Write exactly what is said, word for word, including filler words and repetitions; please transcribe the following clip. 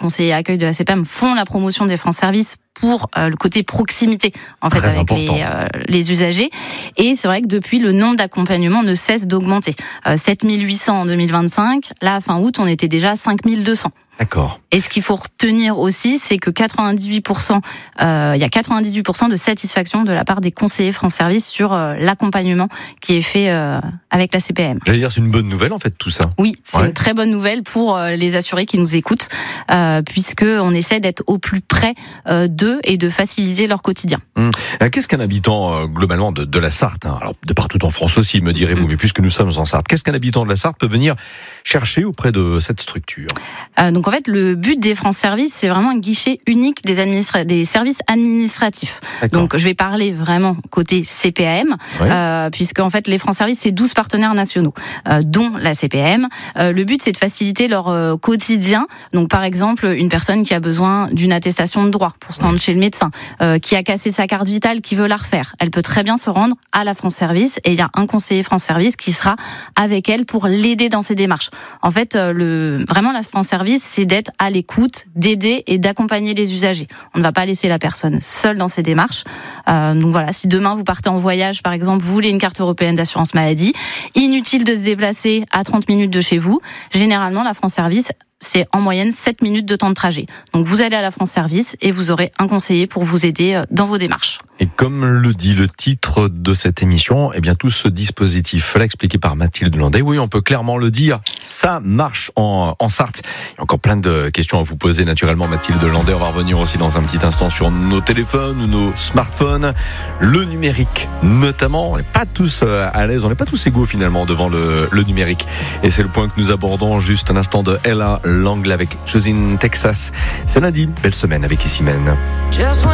conseillers accueil de la C P A M font la promotion des France Service pour euh, le côté proximité en fait Très avec les, euh, les usagers. Et c'est vrai que depuis, le nombre d'accompagnements ne cesse d'augmenter. Euh, sept mille huit cents en deux mille vingt-cinq. Là, fin août, on était déjà à cinq mille deux cents. D'accord. Et ce qu'il faut retenir aussi, c'est que quatre-vingt-dix-huit pour cent, euh, il y a quatre-vingt-dix-huit pour cent de satisfaction de la part des conseillers France Service sur euh, l'accompagnement qui est fait euh, avec la C P A M. J'allais dire, c'est une bonne nouvelle en fait tout ça. Oui, c'est Ouais. une très bonne nouvelle pour euh, les assurés qui nous écoutent, euh, puisque on essaie d'être au plus près euh, d'eux et de faciliter leur quotidien. Hum. Euh, Qu'est-ce qu'un habitant euh, globalement de, de la Sarthe, hein, alors de partout en France aussi, me direz-vous, Hum. mais puisque nous sommes en Sarthe, qu'est-ce qu'un habitant de la Sarthe peut venir chercher auprès de cette structure? Euh, donc en fait, le but des France Service, c'est vraiment un guichet unique des, administra- des services administratifs. D'accord. Donc je vais parler vraiment côté C P A M, Ouais. euh, puisque en fait les France Service, c'est douze partenaires nationaux, euh, dont la C P A M. Euh, le but, c'est de faciliter leur euh, quotidien. Donc par exemple, une personne qui a besoin d'une attestation de droit pour se rendre chez le médecin, euh, qui a cassé sa carte vitale, qui veut la refaire, elle peut très bien se rendre à la France Service et il y a un conseiller France Service qui sera avec elle pour l'aider dans ses démarches. En fait, euh, le, vraiment la France Service, c'est d'être à l'écoute, d'aider et d'accompagner les usagers. On ne va pas laisser la personne seule dans ses démarches. Euh, donc voilà, si demain vous partez en voyage, par exemple, vous voulez une carte européenne d'assurance maladie, inutile de se déplacer à trente minutes de chez vous. Généralement, la France Service, c'est en moyenne sept minutes de temps de trajet. Donc vous allez à la France Service et vous aurez un conseiller pour vous aider dans vos démarches. Et comme le dit le titre de cette émission, eh bien tout ce dispositif, là expliqué par Mathilde Landais, oui, on peut clairement le dire, ça marche en, en Sarthe. Il y a encore plein de questions à vous poser naturellement, Mathilde Landais. On va revenir aussi dans un petit instant sur nos téléphones ou nos smartphones, le numérique notamment. On n'est pas tous à l'aise, on n'est pas tous égaux finalement devant le, le numérique. Et c'est le point que nous abordons juste un instant de Ella Langley avec Choosing Texas. C'est lundi, belle semaine avec Ici Men.